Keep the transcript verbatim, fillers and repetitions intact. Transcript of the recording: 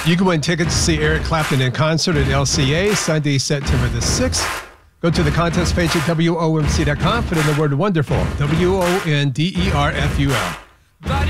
You can win tickets to see Eric Clapton in concert at L C A Sunday, September the sixth. Go to the contest page at W O M C dot com, put in the word wonderful, W O N D E R F U L.